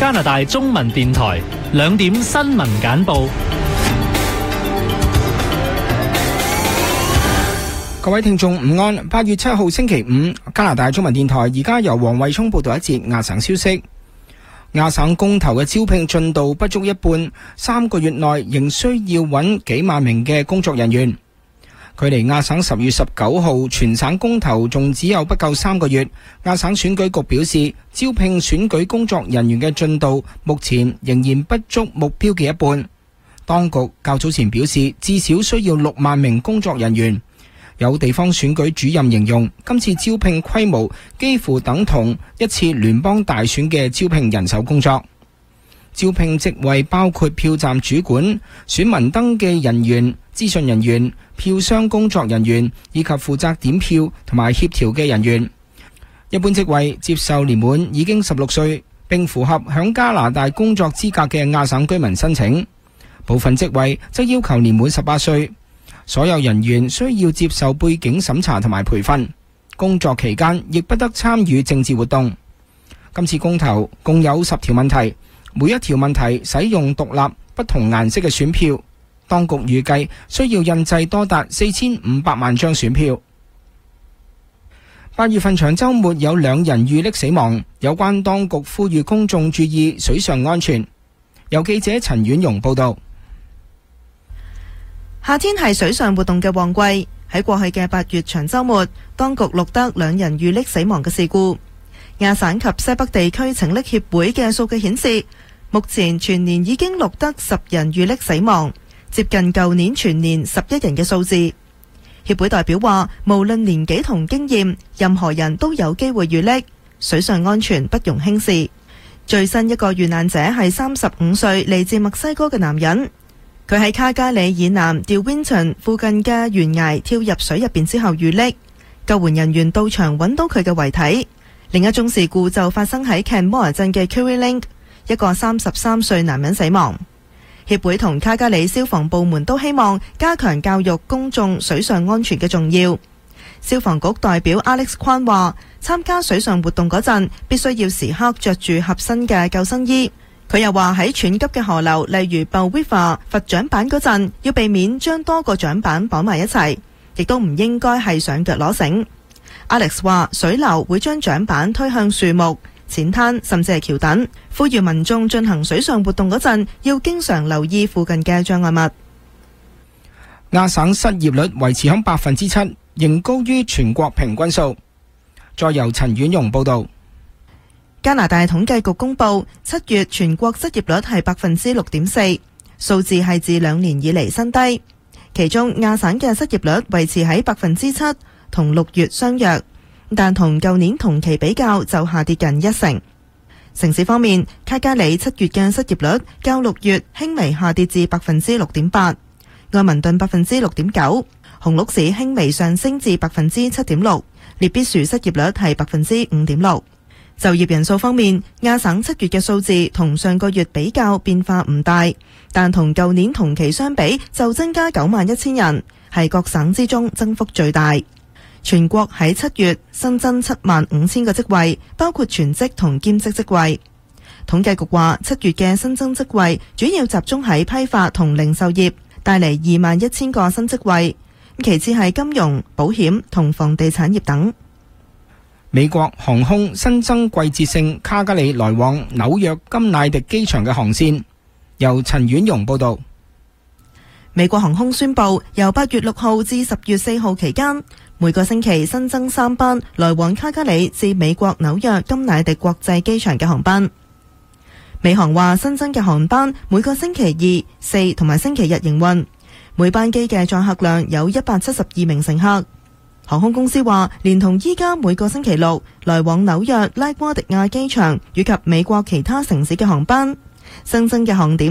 加拿大中文電台2點新聞簡報。 各位聽眾午安，8月7號星期五，加拿大中文電台而家由黃慧聰報道一節亞省消息。亞省公投嘅招聘進度不足一半，3個月內仍需要揾幾萬名嘅工作人員。距離亞省10月19號全省公投仲只有不夠3個月，亞省選舉局表示，招聘選舉工作人員嘅進度目前仍然不足目標嘅一半。當局較早前表示，至少需要6萬名工作人員。有地方選舉主任形容，今次招聘規模幾乎等同一次聯邦大選嘅招聘人手工作。招聘職位包括票站主管、選民登記人員、資訊人員、票箱工作人員以及負責點票同埋協調嘅人員。一般職位接受年滿已經16歲並符合響加拿大工作資格嘅亞省居民申請，部分職位則要求年滿18歲。所有人員需要接受背景審查同埋培訓，工作期間亦不得參與政治活動。今次公投共有10條問題，每一條問題使用獨立不同顏色嘅選票，當局預計需要印製多達4500萬張選票。8月份長週末有2人遇溺死亡，有關當局呼籲公眾注意水上安全。由記者陳婉容報道。 夏天係水上活動嘅旺季，喺過去嘅8月長週末，當局錄得2人遇溺死亡嘅事故。亞省及西北地區拯溺協會嘅數據顯示，目前全年已經錄得10人遇溺死亡，接近舊年全年11人嘅數字。協會代表話，無論年紀同經驗，任何人都有機會遇溺，水上安全不容輕視。最新一個遇難者係35歲嚟自墨西哥嘅男人。佢喺卡加里以南 DeWinton 附近嘅懸崖跳入水入邊之後遇溺，救援人員到場揾到佢嘅遺體。另一宗事故就發生喺 Canmore 鎮嘅 Curry Link， 一個33歲男人死亡。協會同卡加里消防部門都希望加強教育公眾水上安全嘅重要。消防局代表 Alex Kwan 話，參加水上活動嗰陣必須要時刻着住合身嘅救生衣。佢又話喺湍急嘅河流，例如 Bow River 罰槳板嗰陣，要避免將多個槳板綁埋一齊，亦都唔應該係上腳攞繩。Alex 話水流會將槳板推向樹木、淺灘甚至係橋墩，呼籲民眾進行水上活動嗰陣要經常留意附近嘅障礙物。 亞省失業率維持喺7%，仍高於全國平均數。再由陳婉容報道。 加拿大統計局公布7月全國失業率係6.4%，數字係自2年以嚟新低。其中亞省嘅失業率維持喺7%，同6月相若，但同舊年同期比較就下跌近1成。城市方面，卡加里7月嘅失業率較6月輕微下跌至6.8%，愛民頓6.9%，紅鹿市輕微上升至7.6%，列必樹失業率係5.6%。就業人數方面，亞省7月嘅數字同上個月比較變化唔大，但同舊年同期相比就增加91,000人，係各省之中增幅最大。全國喺7月新增75,000個職位，包括全職同兼職職位。統計局話7月嘅新增職位主要集中喺批發同零售業，帶嚟21,000個新職位，其次係金融、保險同房地產業等。 美國航空新增季節性卡加里來往紐約金乃迪機場嘅航線。由陳婉容報道。 美國航空宣布，由8月6號至10月4號期間，每個星期新增3班來往卡加里至美國紐約金乃迪國際機場嘅航班。美航話新增嘅航班每個星期2、4同埋星期日營運，每班機嘅載客量有172名乘客。航空公司話，連同依家每個星期6來往紐約拉瓜迪亞機場以及美國其他城市嘅航班，新增嘅航點